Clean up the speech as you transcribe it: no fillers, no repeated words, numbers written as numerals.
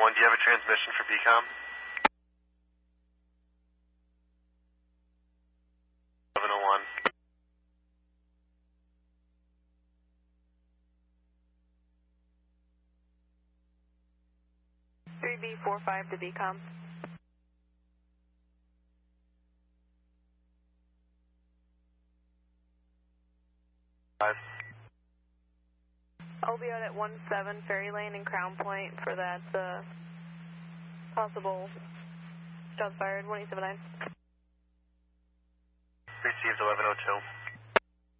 1101, do you have a transmission for BCOM? 1101. 3B45 to BCOM. I'll be out at 17 Ferry Lane and Crown Point for that possible shots fired. 179. Received 1102.